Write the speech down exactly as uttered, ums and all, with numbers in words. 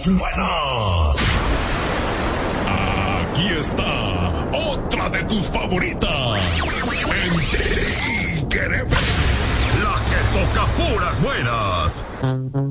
puras buenas. Aquí está otra de tus favoritas. El Tigre, la que toca puras buenas.